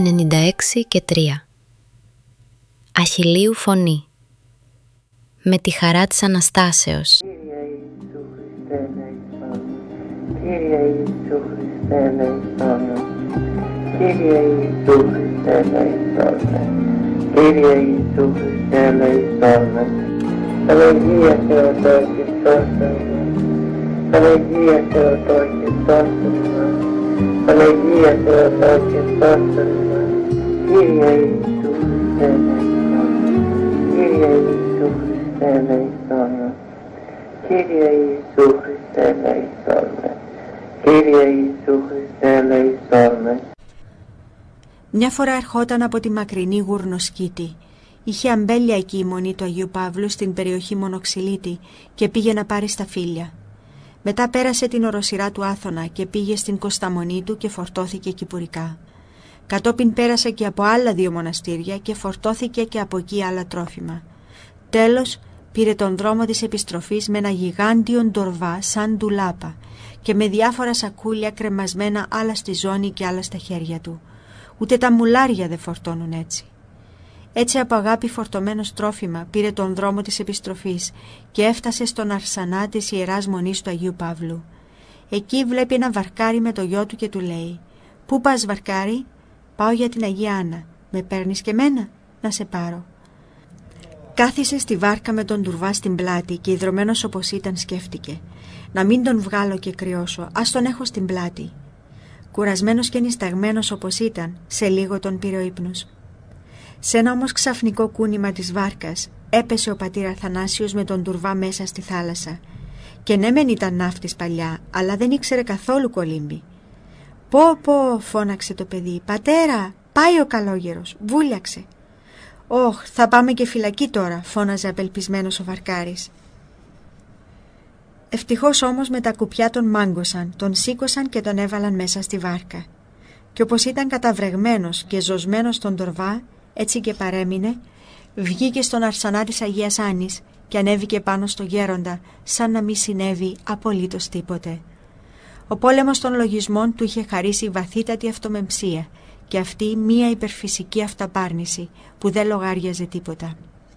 96 και 3. Αχιλλείου φωνή. Με τη χαρά της Αναστάσεως. Κύριε Ιησού Χριστέ ελεησόν με. Κύριε Ιησού Χριστέ ελεησόν με. Κύριε Ιησού Χριστέ ελεησόν με. Παναγία Θεοτόκ και σώσον μας. Παναγία Θεοτόκ και σώσον μας. Παναγία Θεοτόκ και σώσον μας. Κύριε Ιησού Χριστέ ελεησόν με. Κύριε Ιησού Χριστέ ελεησόν με. Κύριε Ιησού Χριστέ ελεησόν με. Κύριε Ιησού Χριστέ ελεησόν με. Μια φορά ερχόταν από τη μακρινή Γουρνοσκήτη. Είχε αμπέλια εκεί η μονή του Αγίου Παύλου στην περιοχή Μονοξυλίτη και πήγε να πάρει στα φύλια. Μετά πέρασε την οροσειρά του Άθωνα και πήγε στην Κοσταμονή του και φορτώθηκε κυπουρικά. Κατόπιν πέρασε και από άλλα 2 μοναστήρια και φορτώθηκε και από εκεί άλλα τρόφιμα. Τέλος πήρε τον δρόμο της επιστροφής με ένα γιγάντιο ντορβά σαν ντουλάπα και με διάφορα σακούλια κρεμασμένα άλλα στη ζώνη και άλλα στα χέρια του. Ούτε τα μουλάρια δεν φορτώνουν έτσι. Έτσι από αγάπη φορτωμένος τρόφιμα πήρε τον δρόμο της επιστροφής και έφτασε στον αρσανά της Ιεράς Μονής του Αγίου Παύλου. Εκεί βλέπει ένα βαρκάρι με το γιο του και του λέει «Πού πας βαρκάρι?» «Πάω για την Αγία Άννα. Με παίρνεις και μένα?» «Να σε πάρω». Κάθισε στη βάρκα με τον τουρβά στην πλάτη και ιδρωμένος όπως ήταν σκέφτηκε «Να μην τον βγάλω και κρυώσω, ας τον έχω στην πλάτη». Κουρασμένος και νησταγμένος όπως ήταν, σε λίγο τον πήρε ο ύπνος. Σε ένα όμως ξαφνικό κούνημα της βάρκας έπεσε ο πατήρ Αθανάσιος με τον τουρβά μέσα στη θάλασσα. Και ναι μεν ήταν ναύτης παλιά, αλλά δεν ήξερε καθόλου κολύμπι. «Πω, φώναξε το παιδί, πατέρα, πάει ο καλόγερος, βούλιαξε». «Όχ, θα πάμε και φυλακή τώρα», φώναζε απελπισμένος ο βαρκάρης. Ευτυχώς όμως με τα κουπιά τον μάγκωσαν, τον σήκωσαν και τον έβαλαν μέσα στη βάρκα. Και όπως ήταν καταβρεγμένος και ζωσμένος στον τορβά, έτσι και παρέμεινε, βγήκε στον αρσανά της Αγίας Άννης και ανέβηκε πάνω στο γέροντα, σαν να μη συνέβη απολύτως τίποτε. Ο πόλεμος των λογισμών του είχε χαρίσει βαθύτατη αυτομεμψία και αυτή μία υπερφυσική αυταπάρνηση που δεν λογάριαζε τίποτα.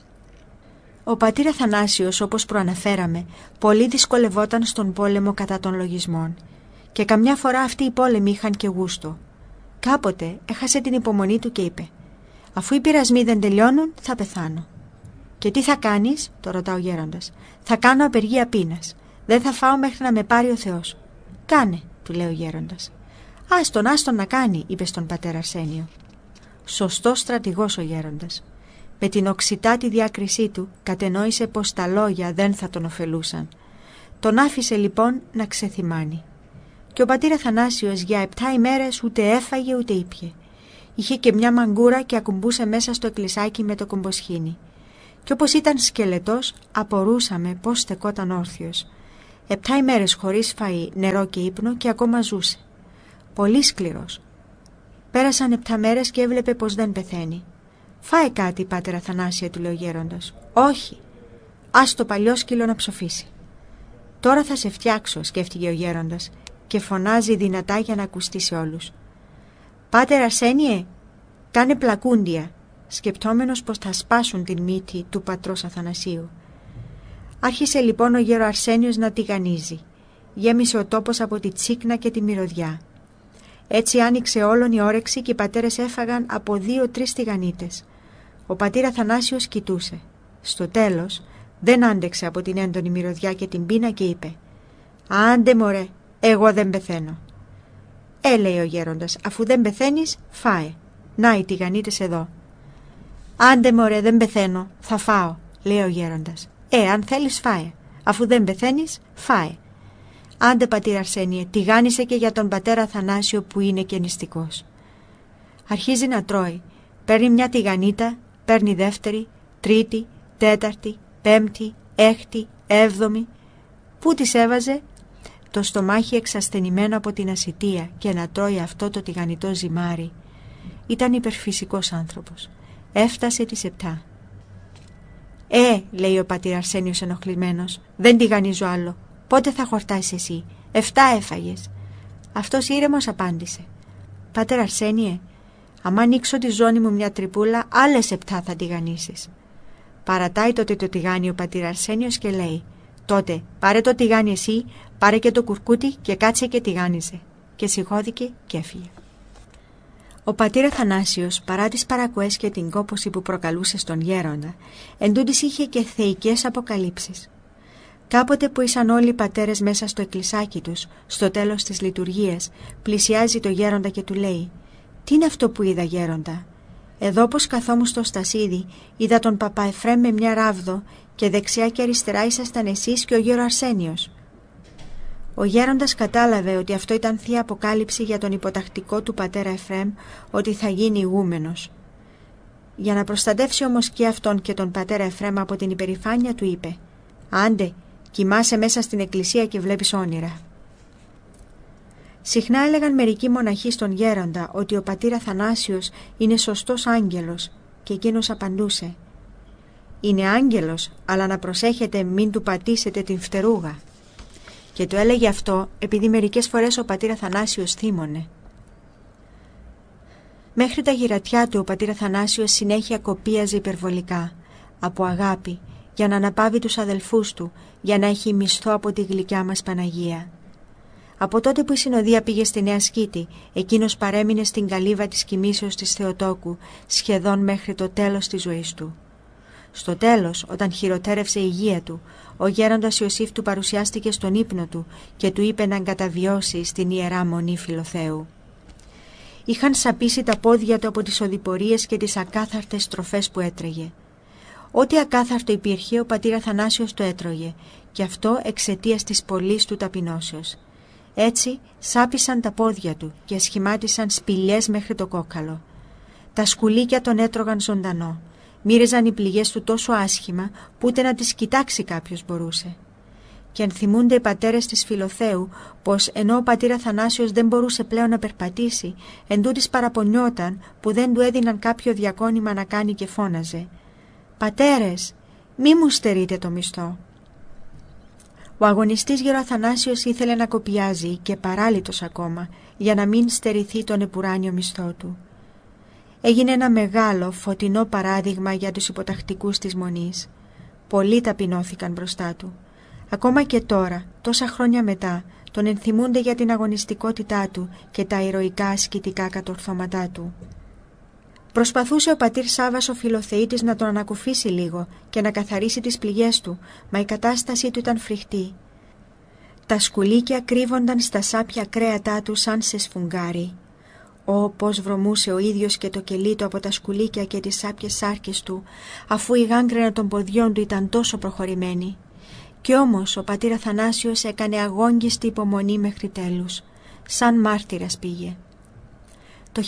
Ο πατήρ Αθανάσιος, όπως προαναφέραμε, πολύ δυσκολευόταν στον πόλεμο κατά των λογισμών και καμιά φορά αυτοί οι πόλεμοι είχαν και γούστο. Κάποτε έχασε την υπομονή του και είπε «Αφού οι πειρασμοί δεν τελειώνουν, θα πεθάνω». «Και τι θα κάνεις?» το ρωτά ο γέροντας. «Θα κάνω απεργία πείνας. Δεν θα φάω μέχρι να με πάρει ο Θεός». «Κάνε», του λέει ο γέροντας. Άστον να κάνει», είπε στον πατέρα Αρσένιο. Σωστός στρατηγός ο γέροντας. Με την οξυτάτη διάκρισή του κατενόησε πως τα λόγια δεν θα τον ωφελούσαν. Τον άφησε λοιπόν να ξεθυμάνει. Και ο πατήρ Αθανάσιος για 7 ημέρες ούτε έφαγε ούτε ήπιε. Είχε και μια μαγκούρα και ακουμπούσε μέσα στο εκκλησάκι με το κομποσχήνι. Και όπως ήταν σκελετός απορούσαμε πως στεκόταν όρθιος. 7 ημέρες χωρίς φαΐ, νερό και ύπνο και ακόμα ζούσε. Πολύ σκληρός. Πέρασαν 7 μέρες και έβλεπε πως δεν πεθαίνει. «Φάε κάτι, πάτερ Αθανάσια», του λέει ο γέροντας. «Όχι, ας το παλιό σκύλο να ψοφήσει». «Τώρα θα σε φτιάξω», σκέφτηκε ο γέροντας και φωνάζει δυνατά για να ακουστεί σε όλους. «Πάτερ Αρσένιε, κάνε πλακούντια», σκεπτόμενος πως θα σπάσουν την μύτη του πατρός Αθανασίου. Άρχισε λοιπόν ο γέρο Αρσένιος να τηγανίζει. Γέμισε ο τόπος από τη τσίκνα και τη μυρωδιά. Έτσι άνοιξε όλον η όρεξη και οι πατέρες έφαγαν από 2-3 τηγανίτες. Ο πατήρ Αθανάσιος κοιτούσε. Στο τέλος δεν άντεξε από την έντονη μυρωδιά και την πείνα και είπε «Άντε μωρέ, εγώ δεν πεθαίνω». Λέει ο γέροντας, «Αφού δεν πεθαίνεις, φάε. Να οι τηγανίτες εδώ». «Άντε μωρέ, δεν πεθαίνω, θα φάω», λέει ο γέροντας. Αν θέλεις φάε. Αφού δεν πεθαίνεις, φάε». «Άντε πατήρ Αρσένιε, τηγάνισε και για τον πατέρα Αθανάσιο που είναι και νηστικός». Αρχίζει να τρώει. Παίρνει μια τηγανίτα, παίρνει δεύτερη, τρίτη, τέταρτη, πέμπτη, έκτη, έβδομη. Πού τις έβαζε? Το στομάχι εξασθενημένο από την ασιτεία και να τρώει αυτό το τηγανιτό ζυμάρι. Ήταν υπερφυσικός άνθρωπος. Έφτασε τις 7. Λέει ο πατήρ Αρσένιος ενοχλημένος, «δεν τηγανίζω άλλο. Πότε θα χορτάσεις εσύ? 7 έφαγες». Αυτός ήρεμος απάντησε, «Πάτερ Αρσένιε, Άμα ανοίξω τη ζώνη μου μια τρυπούλα, άλλες 7 θα τηγανίσεις. Παρατάει τότε το τηγάνι ο πατήρ Αρσένιος και λέει: τότε πάρε το τηγάνι εσύ, πάρε και το κουρκούτι και κάτσε και τηγάνιζε. Και σηκώθηκε και έφυγε. Ο πατήρ Αθανάσιος, παρά τις παρακοές και την κόπωση που προκαλούσε στον γέροντα, εντούτοις είχε και θεϊκές αποκαλύψεις. Κάποτε που ήσαν όλοι οι πατέρες μέσα στο εκκλησάκι τους, στο τέλος της λειτουργίας, πλησιάζει το γέροντα και του λέει: «Τι είναι αυτό που είδα, γέροντα?» «Εδώ πως καθόμουν στο στασίδι, είδα τον παπά Εφραίμ με μια ράβδο και δεξιά και αριστερά ήσασταν εσείς και ο γέρο Αρσένιος». Ο γέροντας κατάλαβε ότι αυτό ήταν θεία αποκάλυψη για τον υποτακτικό του πατέρα Εφραίμ, ότι θα γίνει ηγούμενος. Για να προστατεύσει όμως και αυτόν και τον πατέρα Εφραίμ από την υπερηφάνεια, του είπε: «Άντε, κοιμάσαι μέσα στην εκκλησία και βλέπεις όνειρα». Συχνά έλεγαν μερικοί μοναχοί στον γέροντα ότι ο πατήρ Αθανάσιος είναι σωστός άγγελος, και εκείνος απαντούσε: «Είναι άγγελος, αλλά να προσέχετε μην του πατήσετε την φτερούγα». Και το έλεγε αυτό επειδή μερικές φορές ο πατήρ Αθανάσιος θύμωνε. Μέχρι τα γυρατιά του ο πατήρ Αθανάσιος συνέχεια κοπίαζε υπερβολικά, από αγάπη, για να αναπαύει τους αδελφούς του, για να έχει μισθό από τη γλυκιά μας Παναγία. Από τότε που η συνοδεία πήγε στη Νέα Σκήτη, εκείνος παρέμεινε στην καλύβα της κοιμήσεως της Θεοτόκου σχεδόν μέχρι το τέλος της ζωής του. Στο τέλος, όταν χειροτέρευσε η υγεία του, ο γέροντας Ιωσήφ του παρουσιάστηκε στον ύπνο του και του είπε να εγκαταβιώσει στην Ιερά Μονή Φιλοθέου. Είχαν σαπίσει τα πόδια του από τις οδηπορίες και τις ακάθαρτες στροφές που έτρεγε. Ό,τι ακάθαρτο υπήρχε, ο πατήρ Αθανάσιος το έτρωγε, και αυτό εξαιτίας της πολλής του ταπεινώσεως. Έτσι σάπισαν τα πόδια του και σχημάτισαν σπηλιές μέχρι το κόκαλο. Τα σκουλίκια τον έτρωγαν ζωντανό. Μύριζαν οι πληγές του τόσο άσχημα που ούτε να τις κοιτάξει κάποιος μπορούσε. Και ενθυμούνται οι πατέρες της Φιλοθέου πως ενώ ο πατήρ Αθανάσιος δεν μπορούσε πλέον να περπατήσει, εντούτοις παραπονιόταν που δεν του έδιναν κάποιο διακόνημα να κάνει και φώναζε: «Πατέρες, μη μου στερείτε το μισθό». Ο αγωνιστής γερο Αθανάσιος ήθελε να κοπιάζει και παράλυτος ακόμα, για να μην στερηθεί τον επουράνιο μισθό του. Έγινε ένα μεγάλο φωτεινό παράδειγμα για τους υποτακτικούς της Μονής. Πολλοί ταπεινώθηκαν μπροστά του. Ακόμα και τώρα, τόσα χρόνια μετά, τον ενθυμούνται για την αγωνιστικότητά του και τα ηρωικά ασκητικά κατορθώματά του. Προσπαθούσε ο πατήρ Σάββας ο Φιλοθεήτης να τον ανακουφίσει λίγο και να καθαρίσει τις πληγές του, μα η κατάστασή του ήταν φρικτή. Τα σκουλίκια κρύβονταν στα σάπια κρέατά του σαν σε σφουγγάρι. Πώς βρωμούσε ο ίδιος και το κελί του από τα σκουλίκια και τις σάπιες σάρκες του, αφού η γάγκρενα των ποδιών του ήταν τόσο προχωρημένη. Κι όμως ο πατήρ Αθανάσιος έκανε αγόγγιστη υπομονή μέχρι τέλους. Σαν μάρτυρας πήγε. Το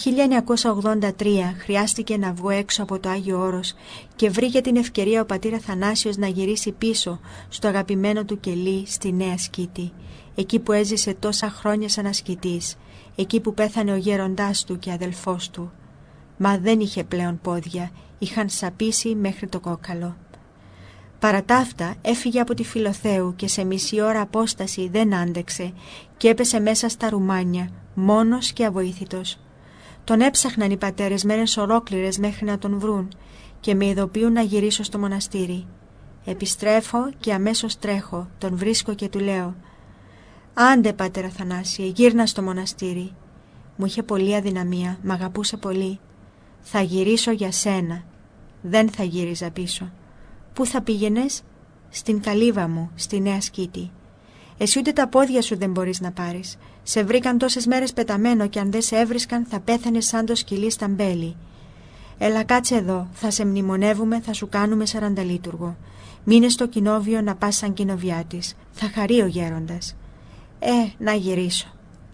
1983 χρειάστηκε να βγω έξω από το Άγιο Όρος και βρήκε την ευκαιρία ο πατήρ Αθανάσιος να γυρίσει πίσω στο αγαπημένο του κελί στη Νέα Σκήτη, εκεί που έζησε τόσα χρόνια σαν ασκητής, εκεί που πέθανε ο γέροντάς του και αδελφός του. Μα δεν είχε πλέον πόδια, είχαν σαπίσει μέχρι το κόκαλο. Παρά τ' αυτά έφυγε από τη Φιλοθέου και σε μισή ώρα απόσταση δεν άντεξε και έπεσε μέσα στα ρουμάνια, μόνος και αβοήθητος. Τον έψαχναν οι πατέρες μέρες ολόκληρες μέχρι να τον βρουν και με ειδοποιούν να γυρίσω στο μοναστήρι. Επιστρέφω και αμέσως τρέχω, τον βρίσκω και του λέω: «Άντε, πατέρα Αθανάσιε, γύρνα στο μοναστήρι». Μου είχε πολλή αδυναμία, μ' αγαπούσε πολύ. «Θα γυρίσω για σένα». Δεν θα γύριζα πίσω. «Πού θα πήγαινες?» «Στην καλύβα μου, στη Νέα Σκήτη». «Εσύ ούτε τα πόδια σου δεν μπορείς να πάρεις. Σε βρήκαν τόσες μέρες πεταμένο και αν δεν σε έβρισκαν θα πέθανες σαν το σκυλί στα μπέλη. Έλα κάτσε εδώ, θα σε μνημονεύουμε, θα σου κάνουμε σαρανταλίτουργο. Μείνε στο κοινόβιο να πας σαν κοινοβιάτης. Θα χαρεί ο γέροντας». Να γυρίσω.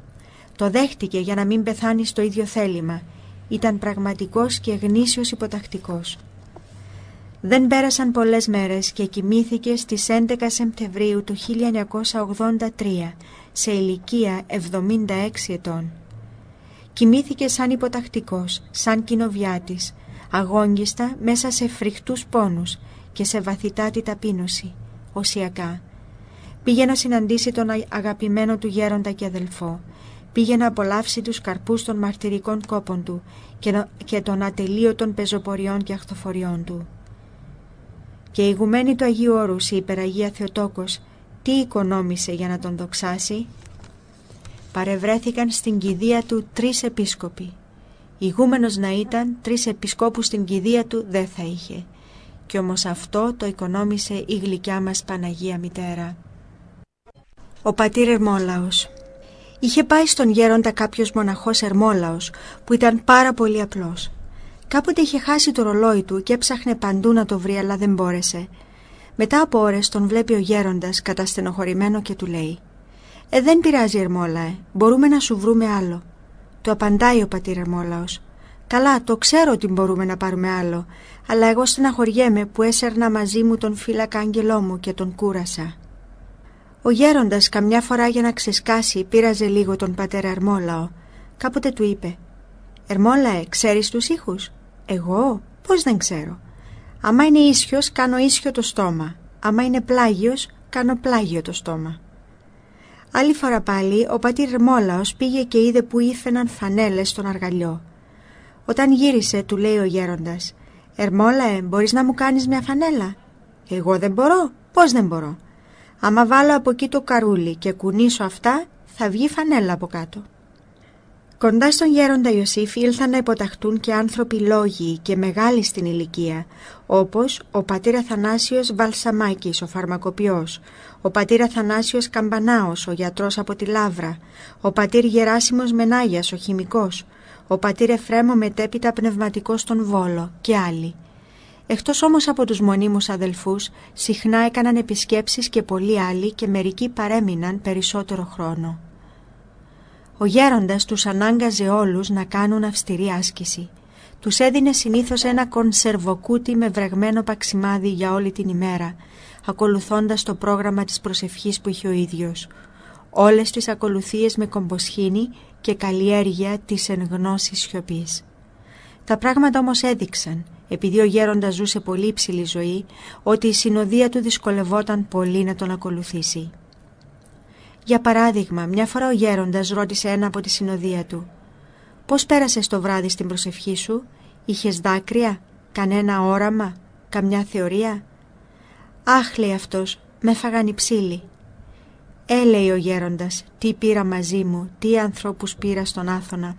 Το δέχτηκε για να μην πεθάνει στο ίδιο θέλημα. Ήταν πραγματικός και γνήσιος υποτακτικός. Δεν πέρασαν πολλές μέρες και κοιμήθηκε στις 11 Σεπτεμβρίου του 1983 σε ηλικία 76 ετών. Κοιμήθηκε σαν υποτακτικός, σαν κοινοβιάτης, αγόγγιστα μέσα σε φρικτούς πόνους και σε βαθυτάτη ταπείνωση, οσιακά. Πήγε να συναντήσει τον αγαπημένο του γέροντα και αδελφό. πήγε να απολαύσει τους καρπούς των μαρτυρικών κόπων του και των ατελείωτων πεζοποριών και αχθοφοριών του. Και η ηγουμένη του Αγίου Όρους, η Υπεραγία Θεοτόκος, τι οικονόμησε για να τον δοξάσει? Παρευρέθηκαν στην κηδεία του 3 επίσκοποι. Ηγούμενος να ήταν, 3 επισκόπους στην κηδεία του δεν θα είχε. Κι όμως αυτό το οικονόμησε η γλυκιά μας Παναγία Μητέρα. Ο πατήρ Ερμόλαος. Είχε πάει στον γέροντα κάποιος μοναχός Ερμόλαος που ήταν πάρα πολύ απλός. Κάποτε είχε χάσει το ρολόι του και έψαχνε παντού να το βρει, αλλά δεν μπόρεσε. Μετά από ώρες τον βλέπει ο γέροντας καταστενοχωρημένο και του λέει: δεν πειράζει, Ερμόλαε, μπορούμε να σου βρούμε άλλο. Του απαντάει ο πατήρ Ερμόλαος: καλά, το ξέρω ότι μπορούμε να πάρουμε άλλο, αλλά εγώ στεναχωριέμαι που έσαιρνα μαζί μου τον φύλακα άγγελό μου και τον κούρασα. Ο γέροντας καμιά φορά για να ξεσκάσει πείραζε λίγο τον πατέρα Ερμόλαο. Κάποτε του είπε: Ερμόλαε, ξέρεις τους ήχους? Εγώ? Πώς δεν ξέρω? Άμα είναι ίσιος, κάνω ίσιο το στόμα. Άμα είναι πλάγιος, κάνω πλάγιο το στόμα. Άλλη φορά πάλι ο πατήρ Ερμόλαος πήγε και είδε που ήφαιναν φανέλες στον αργαλιό. Όταν γύρισε, του λέει ο γέροντας: Ερμόλαε, μπορείς να μου κάνεις μια φανέλα? Εγώ δεν μπορώ. Πώς δεν μπορώ? Άμα βάλω από εκεί το καρούλι και κουνήσω αυτά, θα βγει φανέλα από κάτω. Κοντά στον γέροντα Ιωσήφ ήλθαν να υποταχτούν και άνθρωποι λόγιοι και μεγάλοι στην ηλικία, όπως ο πατήρ Αθανάσιος Βαλσαμάκης, ο φαρμακοποιός, ο πατήρ Αθανάσιος Καμπανάος, ο γιατρός από τη Λαύρα, ο πατήρ Γεράσιμος Μενάγιας, ο χημικός, ο πατήρ Εφρέμο μετέπειτα πνευματικός στον Βόλο και άλλοι. Εκτός όμως από τους μονίμους αδελφούς, συχνά έκαναν επισκέψεις και πολλοί άλλοι και μερικοί παρέμειναν περισσότερο χρόνο. Ο γέροντας τους ανάγκαζε όλους να κάνουν αυστηρή άσκηση. Τους έδινε συνήθως ένα κονσερβοκούτι με βρεγμένο παξιμάδι για όλη την ημέρα, ακολουθώντας το πρόγραμμα της προσευχής που είχε ο ίδιος. Όλες τις ακολουθίες με κομποσχήνη και καλλιέργεια της εν γνώση σιωπής. Τα πράγματα όμως έδειξαν, επειδή ο γέροντας ζούσε πολύ υψηλή ζωή, ότι η συνοδεία του δυσκολευόταν πολύ να τον ακολουθήσει. Για παράδειγμα, μια φορά ο γέροντας ρώτησε ένα από τη συνοδεία του: «Πώς πέρασες το βράδυ στην προσευχή σου? Είχες δάκρυα, κανένα όραμα, καμιά θεωρία?» «Αχ», λέει αυτός, «με φάγαν οι ψήλοι». Λέει ο γέροντας, «Τι πήρα μαζί μου, τι ανθρώπους πήρα στον Άθωνα».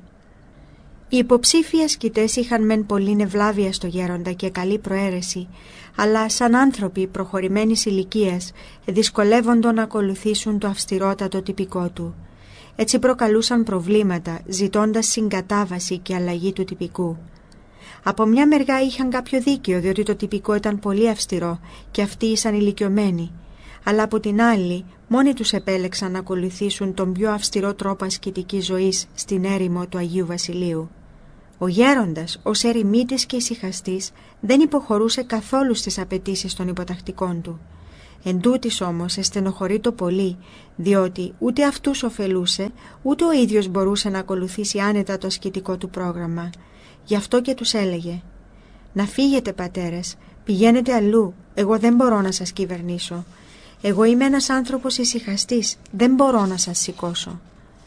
Οι υποψήφοι ασκητές είχαν μεν πολύ ευλάβεια στο γέροντα και καλή προαίρεση, αλλά σαν άνθρωποι προχωρημένης ηλικίας δυσκολεύονταν να ακολουθήσουν το αυστηρότατο τυπικό του. Έτσι προκαλούσαν προβλήματα, ζητώντας συγκατάβαση και αλλαγή του τυπικού. Από μια μεριά είχαν κάποιο δίκαιο, διότι το τυπικό ήταν πολύ αυστηρό και αυτοί ήσαν ηλικιωμένοι, αλλά από την άλλη μόνοι τους επέλεξαν να ακολουθήσουν τον πιο αυστηρό τρόπο ασκητικής ζωής στην έρημο του Αγίου Βασιλείου. Ο γέροντας, ως ερημίτης και ησυχαστής, δεν υποχωρούσε καθόλου στις απαιτήσεις των υποτακτικών του. Εν τούτης όμως εστενοχωρεί το πολύ, διότι ούτε αυτούς ωφελούσε, ούτε ο ίδιος μπορούσε να ακολουθήσει άνετα το ασκητικό του πρόγραμμα. Γι' αυτό και τους έλεγε: «Να φύγετε, πατέρες, πηγαίνετε αλλού, εγώ δεν μπορώ να σας κυβερνήσω. Εγώ είμαι ένας άνθρωπος ησυχαστής, δεν μπορώ να σας σηκώσω».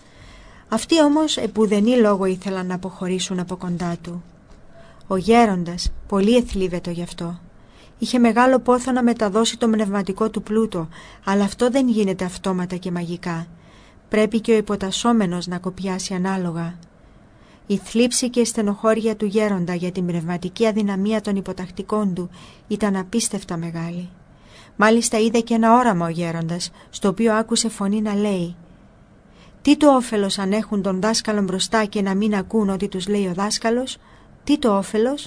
Αυτοί όμως επουδενή λόγο ήθελαν να αποχωρήσουν από κοντά του. Ο γέροντας, πολύ εθλίβετο γι' αυτό, είχε μεγάλο πόθο να μεταδώσει το πνευματικό του πλούτο, αλλά αυτό δεν γίνεται αυτόματα και μαγικά. Πρέπει και ο υποτασσόμενος να κοπιάσει ανάλογα. Η θλίψη και η στενοχώρια του γέροντα για την πνευματική αδυναμία των υποτακτικών του ήταν απίστευτα μεγάλη. Μάλιστα είδε και ένα όραμα ο γέροντας, στο οποίο άκουσε φωνή να λέει: «Τι το όφελος αν έχουν τον δάσκαλο μπροστά και να μην ακούν ό,τι τους λέει ο δάσκαλος? Τι το όφελος?»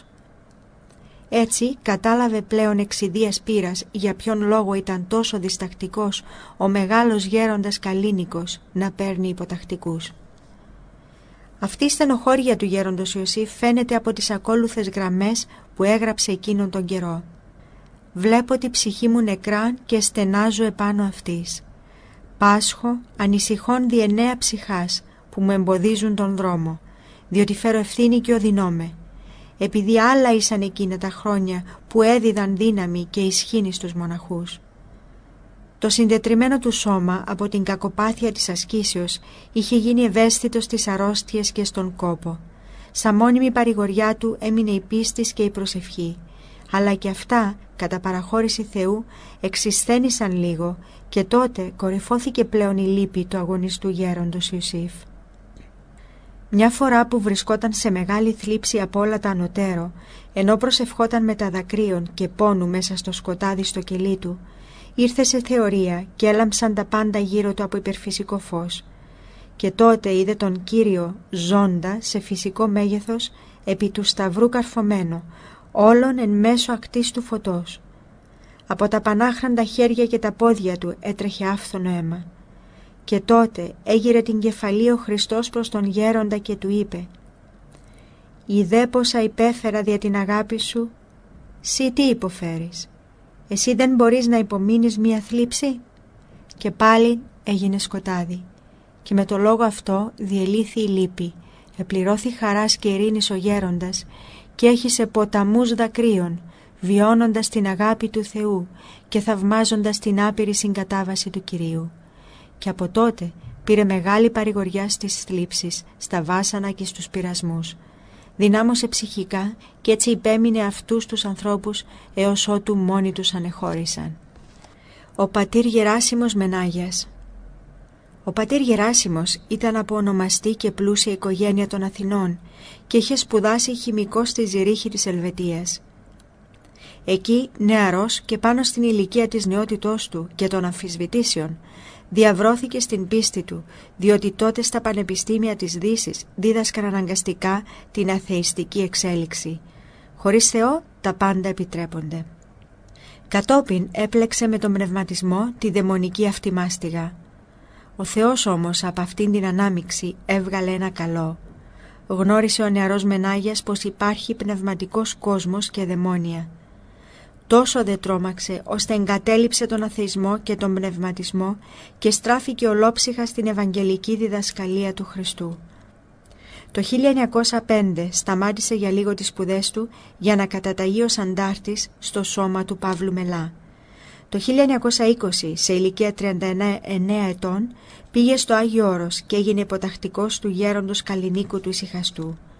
Έτσι κατάλαβε πλέον εξιδίας πείρας για ποιον λόγο ήταν τόσο διστακτικός ο μεγάλος γέροντας Καλίνικος να παίρνει υποτακτικούς. Αυτή η στενοχώρια του γέροντος Ιωσήφ φαίνεται από τις ακόλουθες γραμμές που έγραψε εκείνον τον καιρό. «Βλέπω τη ψυχή μου νεκράν και στενάζω επάνω αυτής. Πάσχω ανησυχών διεννέα ψυχάς που μου εμποδίζουν τον δρόμο, διότι φέρω ευθύνη και οδυνόμαι, επειδή άλλα ήσαν εκείνα τα χρόνια που έδιδαν δύναμη και ισχύνη στους μοναχούς». Το συντετριμένο του σώμα από την κακοπάθεια της ασκήσεως είχε γίνει ευαίσθητο στις αρρώστιες και στον κόπο. Σαν μόνιμη παρηγοριά του έμεινε η πίστης και η προσευχή, αλλά και αυτά, κατά παραχώρηση Θεού, εξισθένησαν λίγο και τότε κορυφώθηκε πλέον η λύπη του αγωνιστού γέροντος Ιωσήφ. Μια φορά που βρισκόταν σε μεγάλη θλίψη από όλα τα ανωτέρω, ενώ προσευχόταν με τα δακρύων και πόνου μέσα στο σκοτάδι στο κελί του, ήρθε σε θεωρία και έλαμψαν τα πάντα γύρω του από υπερφυσικό φως. Και τότε είδε τον Κύριο ζώντα σε φυσικό μέγεθος επί του σταυρού καρφωμένο, όλον εν μέσω ακτής του φωτός. Από τα πανάχραντα χέρια και τα πόδια του έτρεχε άφθονο αίμα. Και τότε έγειρε την κεφαλή ο Χριστός προς τον γέροντα και του είπε: «Ιδέ πόσα υπέφερα δια την αγάπη σου, σύ τι υποφέρεις? Εσύ δεν μπορείς να υπομείνεις μία θλίψη?» Και πάλι έγινε σκοτάδι. Και με το λόγο αυτό διελήθη η λύπη, επληρώθη χαράς και ειρήνης ο γέροντας και έχισε ποταμούς δακρύων, βιώνοντας την αγάπη του Θεού και θαυμάζοντας την άπειρη συγκατάβαση του Κυρίου. Και από τότε πήρε μεγάλη παρηγοριά στις θλίψεις, στα βάσανα και στους πειρασμούς. Δυνάμωσε ψυχικά και έτσι υπέμεινε αυτούς τους ανθρώπους έως ότου μόνοι τους ανεχώρησαν. Ο πατήρ Γεράσιμος Μενάγιας. Ο πατήρ Γεράσιμος ήταν από ονομαστή και πλούσια οικογένεια των Αθηνών και είχε σπουδάσει χημικό στη Ζηρίχη της Ελβετίας. Εκεί, νεαρός και πάνω στην ηλικία της νεότητός του και των αμφισβητήσεων, διαβρώθηκε στην πίστη του, διότι τότε στα πανεπιστήμια της Δύσης δίδασκαν αναγκαστικά την αθεϊστική εξέλιξη. Χωρίς Θεό τα πάντα επιτρέπονται. Κατόπιν έπλεξε με τον πνευματισμό τη δαιμονική αυτή μάστιγα. Ο Θεός όμως από αυτήν την ανάμειξη έβγαλε ένα καλό. Γνώρισε ο νεαρός Μενάγιας πως υπάρχει πνευματικός κόσμος και δαιμόνια. Τόσο δε τρόμαξε ώστε εγκατέλειψε τον αθεισμό και τον πνευματισμό και στράφηκε ολόψυχα στην Ευαγγελική διδασκαλία του Χριστού. Το 1905 σταμάτησε για λίγο τις σπουδές του για να καταταγεί ως αντάρτης στο σώμα του Παύλου Μελά. Το 1920, σε ηλικία 39 ετών, πήγε στο Άγιο Όρος και έγινε υποτακτικός του γέροντος Καλλινίκου του Ησυχαστού.